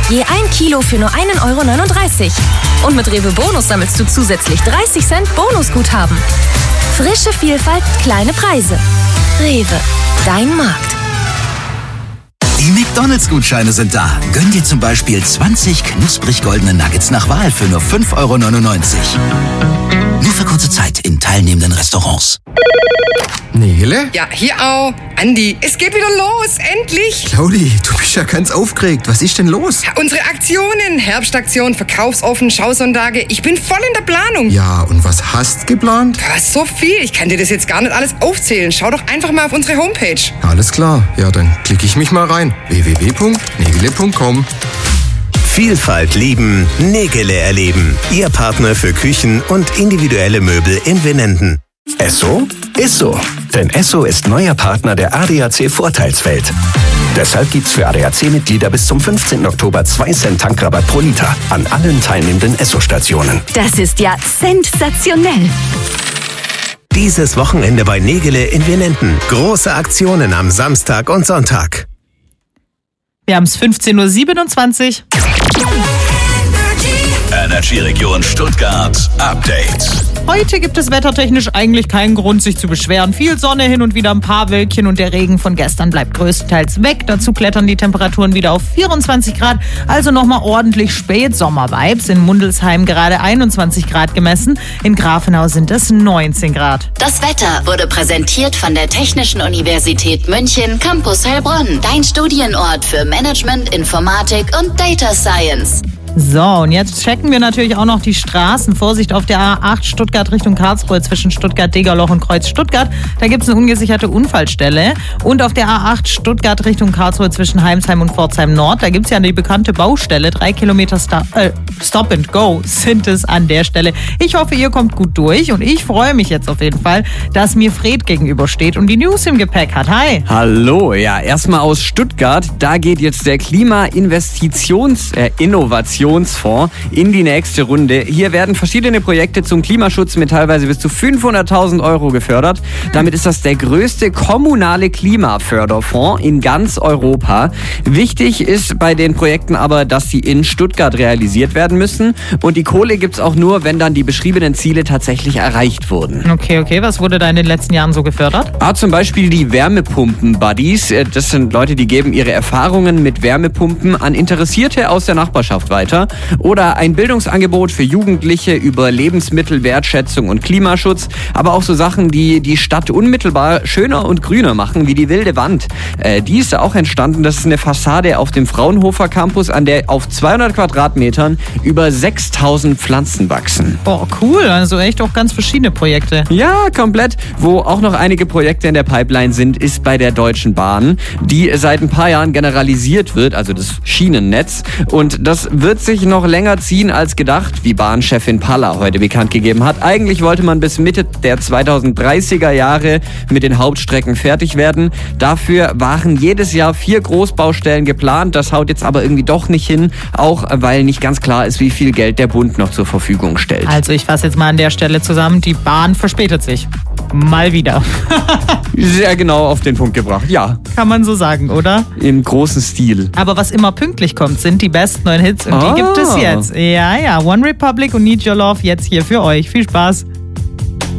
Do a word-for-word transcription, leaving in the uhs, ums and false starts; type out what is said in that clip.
Je ein Kilo für nur ein Euro neununddreißig. Und mit Rewe Bonus sammelst du zusätzlich dreißig Cent Bonusguthaben. Frische Vielfalt, kleine Preise. Rewe, dein Markt. Die McDonalds-Gutscheine sind da. Gönn dir zum Beispiel zwanzig knusprig goldene Nuggets nach Wahl für nur fünf Euro neunundneunzig. Nur für kurze Zeit in teilnehmenden Restaurants. Nele? Ja, hier auch. Andi, es geht wieder los, endlich. Claudi, du bist ja ganz aufgeregt. Was ist denn los? Ja, unsere Aktionen, Herbstaktion, Verkaufsoffen, Schausonntage. Ich bin voll in der Planung. Ja, und was hast geplant? Ja, so viel. Ich kann dir das jetzt gar nicht alles aufzählen. Schau doch einfach mal auf unsere Homepage. Alles klar. Ja, dann klicke ich mich mal rein. w w w punkt negele punkt com. Vielfalt lieben, Nägele erleben. Ihr Partner für Küchen und individuelle Möbel in Winnenden. Esso ist so. Denn Esso ist neuer Partner der A D A C Vorteilswelt. Deshalb gibt's für A D A C-Mitglieder bis zum fünfzehnten Oktober zwei Cent Tankrabatt pro Liter an allen teilnehmenden Esso-Stationen. Das ist ja sensationell. Dieses Wochenende bei Nägele in Winnenden. Große Aktionen am Samstag und Sonntag. Wir haben es fünfzehn Uhr siebenundzwanzig. Energy-Region Stuttgart Update. Heute gibt es wettertechnisch eigentlich keinen Grund, sich zu beschweren. Viel Sonne, hin und wieder ein paar Wölkchen und der Regen von gestern bleibt größtenteils weg. Dazu klettern die Temperaturen wieder auf vierundzwanzig Grad, also nochmal ordentlich Spätsommer-Vibes. In Mundelsheim gerade einundzwanzig Grad gemessen, in Grafenau sind es neunzehn Grad. Das Wetter wurde präsentiert von der Technischen Universität München, Campus Heilbronn. Dein Studienort für Management, Informatik und Data Science. So, und jetzt checken wir natürlich auch noch die Straßen. Vorsicht auf der A acht Stuttgart Richtung Karlsruhe zwischen Stuttgart-Degerloch und Kreuz Stuttgart. Da gibt es eine ungesicherte Unfallstelle. Und auf der A acht Stuttgart Richtung Karlsruhe zwischen Heimsheim und Pforzheim Nord. Da gibt es ja die bekannte Baustelle. Drei Kilometer Sta- äh, Stop and Go sind es an der Stelle. Ich hoffe, ihr kommt gut durch. Und ich freue mich jetzt auf jeden Fall, dass mir Fred gegenübersteht und die News im Gepäck hat. Hi. Hallo, ja, erstmal aus Stuttgart. Da geht jetzt der Klima-Investitions-Innovationsfonds in die nächste Runde. Hier werden verschiedene Projekte zum Klimaschutz mit teilweise bis zu fünfhunderttausend Euro gefördert. Damit ist das der größte kommunale Klimaförderfonds in ganz Europa. Wichtig ist bei den Projekten aber, dass sie in Stuttgart realisiert werden müssen. Und die Kohle gibt es auch nur, wenn dann die beschriebenen Ziele tatsächlich erreicht wurden. Okay, okay. Was wurde da in den letzten Jahren so gefördert? Ah, zum Beispiel die Wärmepumpen-Buddies. Das sind Leute, die geben ihre Erfahrungen mit Wärmepumpen an Interessierte aus der Nachbarschaft weiter. Oder ein Bildungsangebot für Jugendliche über Lebensmittelwertschätzung und Klimaschutz. Aber auch so Sachen, die die Stadt unmittelbar schöner und grüner machen, wie die Wilde Wand. Äh, die ist auch entstanden. Das ist eine Fassade auf dem Fraunhofer Campus, an der auf zweihundert Quadratmetern über sechstausend Pflanzen wachsen. Boah, cool. Also echt auch ganz verschiedene Projekte. Ja, komplett. Wo auch noch einige Projekte in der Pipeline sind, ist bei der Deutschen Bahn, die seit ein paar Jahren generalisiert wird, also das Schienennetz. Und das wird sich noch länger ziehen als gedacht, wie Bahnchefin Palla heute bekannt gegeben hat. Eigentlich wollte man bis Mitte der zweitausenddreißiger Jahre mit den Hauptstrecken fertig werden. Dafür waren jedes Jahr vier Großbaustellen geplant. Das haut jetzt aber irgendwie doch nicht hin, auch weil nicht ganz klar ist, wie viel Geld der Bund noch zur Verfügung stellt. Also ich fasse jetzt mal an der Stelle zusammen, die Bahn verspätet sich. Mal wieder. Sehr genau auf den Punkt gebracht, ja. Kann man so sagen, oder? Im großen Stil. Aber was immer pünktlich kommt, sind die besten neuen Hits und Ah. die gibt es jetzt. Ja, ja, One Republic und Need Your Love jetzt hier für euch. Viel Spaß.